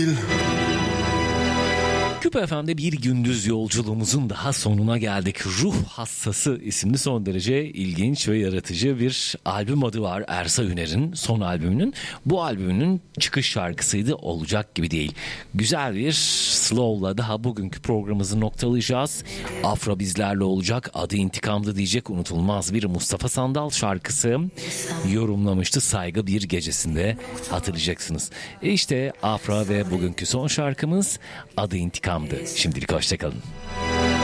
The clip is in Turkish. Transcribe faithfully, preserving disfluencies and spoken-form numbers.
Küpe F M'de bir gündüz yolculuğumuzun daha sonuna geldik. Ruh Hastası isimli son derece ilginç ve yaratıcı bir albüm adı var Ersa Üner'in son albümünün. Bu albümünün çıkış şarkısıydı Olacak Gibi Değil. Güzel bir slow'la daha bugünkü programımızı noktalayacağız. Afra bizlerle olacak, adı intikamdı diyecek unutulmaz bir Mustafa Sandal şarkısı yorumlamıştı Saygı Bir Gecesinde, hatırlayacaksınız. E işte Afra ve bugünkü son şarkımız adı intikamdı. Şimdilik hoşçakalın.